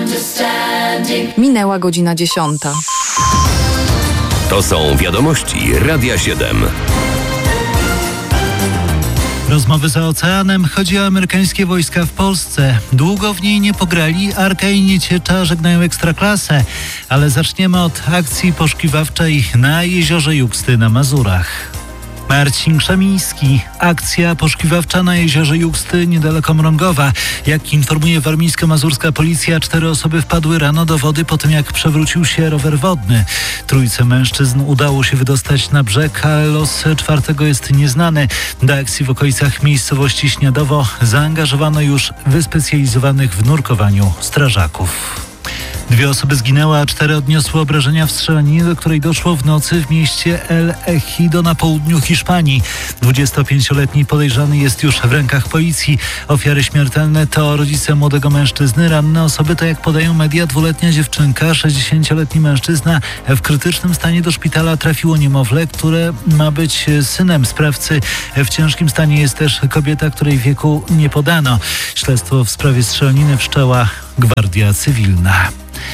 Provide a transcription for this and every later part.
Minęła godzina 10. To są wiadomości Radia 7. Rozmowy za oceanem. Chodzi o amerykańskie wojska w Polsce. Długo w niej nie pograli. Arka i Nieciecza żegnają Ekstraklasę. Ale zaczniemy od akcji poszukiwawczej na jeziorze Juksty na Mazurach. Marcin Krzemiński. Akcja poszukiwawcza na jeziorze Juksty niedaleko Mrągowa. Jak informuje warmińsko-mazurska policja, 4 osoby wpadły rano do wody po tym, jak przewrócił się rower wodny. 3 mężczyzn udało się wydostać na brzeg, ale los 4 jest nieznany. Do akcji w okolicach miejscowości Śniadowo zaangażowano już wyspecjalizowanych w nurkowaniu strażaków. 2 osoby zginęły, a 4 odniosły obrażenia w strzelaninie, do której doszło w nocy w mieście El Ejido na południu Hiszpanii. 25-letni podejrzany jest już w rękach policji. Ofiary śmiertelne to rodzice młodego mężczyzny. Ranne osoby to, jak podają media, 2-letnia dziewczynka, 60-letni mężczyzna. W krytycznym stanie do szpitala trafiło niemowlę, które ma być synem sprawcy. W ciężkim stanie jest też kobieta, której wieku nie podano. Śledztwo w sprawie strzelaniny wszczęła Gwardia Cywilna.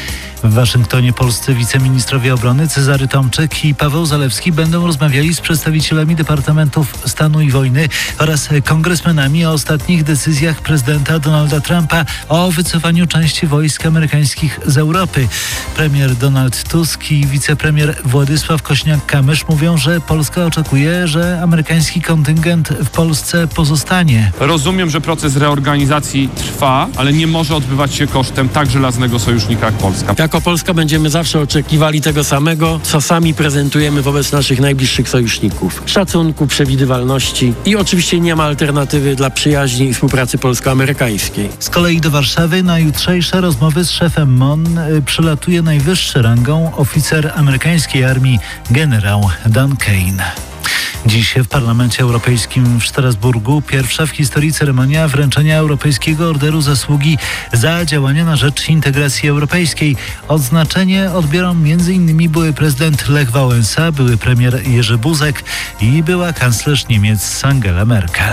W Waszyngtonie polscy wiceministrowie obrony Cezary Tomczyk i Paweł Zalewski będą rozmawiali z przedstawicielami Departamentów Stanu i Wojny oraz kongresmenami o ostatnich decyzjach prezydenta Donalda Trumpa o wycofaniu części wojsk amerykańskich z Europy. Premier Donald Tusk i wicepremier Władysław Kosiniak-Kamysz mówią, że Polska oczekuje, że amerykański kontyngent w Polsce pozostanie. Rozumiem, że proces reorganizacji trwa, ale nie może odbywać się kosztem tak żelaznego sojusznika jak Polska. Jako Polska będziemy zawsze oczekiwali tego samego, co sami prezentujemy wobec naszych najbliższych sojuszników. Szacunku, przewidywalności i oczywiście nie ma alternatywy dla przyjaźni i współpracy polsko-amerykańskiej. Z kolei do Warszawy na jutrzejsze rozmowy z szefem MON przylatuje najwyższy rangą oficer amerykańskiej armii generał Dan Kane. Dziś w Parlamencie Europejskim w Strasburgu pierwsza w historii ceremonia wręczenia Europejskiego Orderu Zasługi za działania na rzecz integracji europejskiej. Odznaczenie odbiorą m.in. były prezydent Lech Wałęsa, były premier Jerzy Buzek i była kanclerz Niemiec Angela Merkel.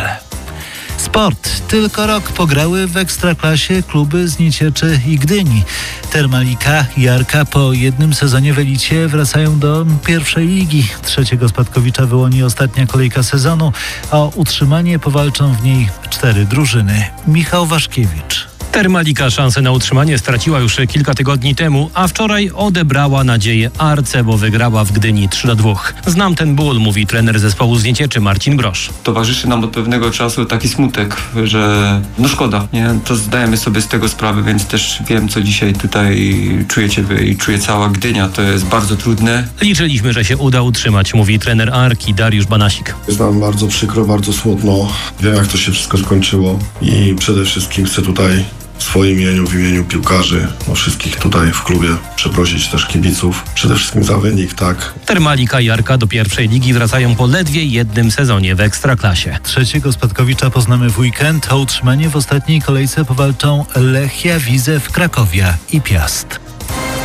Sport. Tylko rok pograły w Ekstraklasie kluby z Niecieczy i Gdyni. Termalika i Arka po jednym sezonie w elicie wracają do pierwszej ligi. 3. spadkowicza wyłoni ostatnia kolejka sezonu. O utrzymanie powalczą w niej 4 drużyny. Michał Waszkiewicz. Termalika szansę na utrzymanie straciła już kilka tygodni temu, a wczoraj odebrała nadzieję Arce, bo wygrała w Gdyni 3-2. Znam ten ból, mówi trener zespołu z Niecieczy Marcin Brosz. Towarzyszy nam od pewnego czasu taki smutek, że szkoda, nie? To zdajemy sobie z tego sprawę, więc też wiem, co dzisiaj tutaj czujecie wy i czuje cała Gdynia. To jest bardzo trudne. Liczyliśmy, że się uda utrzymać, mówi trener Arki Dariusz Banasik. Jest nam bardzo przykro, bardzo smutno. Wiem, jak to się wszystko skończyło i przede wszystkim chcę tutaj w swoim imieniu, w imieniu piłkarzy, wszystkich tutaj w klubie przeprosić też kibiców. Przede wszystkim za wynik, tak. Termalika i Arka do pierwszej ligi wracają po ledwie jednym sezonie w Ekstraklasie. 3. spadkowicza poznamy w weekend. O utrzymanie w ostatniej kolejce powalczą Lechia, Widzew, Krakowia i Piast.